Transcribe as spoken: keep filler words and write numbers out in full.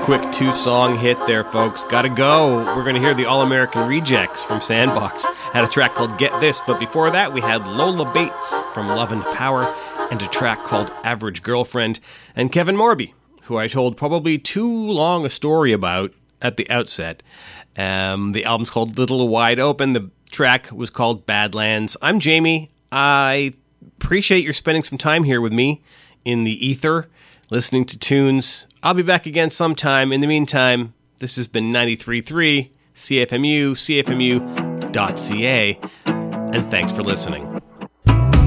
quick two-song hit there, folks. Gotta go. We're going to hear the All-American Rejects from Sandbox. Had a track called Get This, but before that we had Lola Bates from Love and Power and a track called Average Girlfriend. And Kevin Morby, who I told probably too long a story about at the outset. Um, the album's called Little Wide Open. The track was called Badlands. I'm Jamie. I appreciate your spending some time here with me in the ether, listening to tunes. I'll be back again sometime. In the meantime, this has been ninety-three point three C F M U, C F M U dot C A, and thanks for listening.